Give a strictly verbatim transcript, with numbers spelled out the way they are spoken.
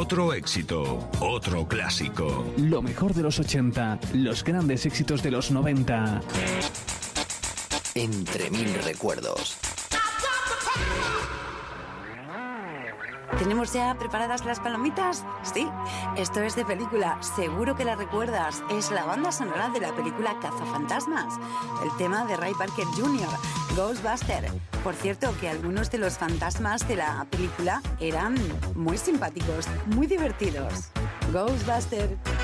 Otro éxito, otro clásico. Lo mejor de los ochenta, los grandes éxitos de los noventa. Entre mil recuerdos. ¿Tenemos ya preparadas las palomitas? Sí, esto es de película, seguro que la recuerdas. Es la banda sonora de la película Cazafantasmas, el tema de Ray Parker junior, Ghostbuster. Por cierto, que algunos de los fantasmas de la película eran muy simpáticos, muy divertidos. Ghostbuster.